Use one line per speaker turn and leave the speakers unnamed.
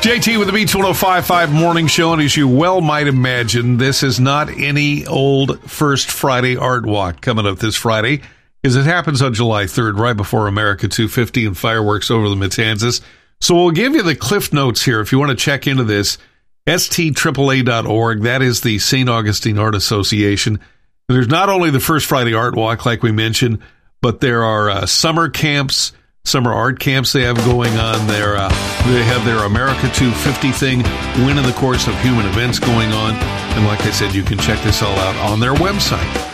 JT with the Beach 105.5 Morning Show, and as you well might imagine, this is not any old First Friday Art Walk coming up this Friday, because it happens on July 3rd, right before America 250 and fireworks over the Matanzas. So we'll give you the Cliff Notes here if you want to check into this. STAAA.org, that is the St. Augustine Art Association. There's not only the First Friday Art Walk, like we mentioned, but there are summer camps, summer art camps they have going on there. They have their America 250 thing, Win in the Course of Human Events going on. And like I said, you can check this all out on their website.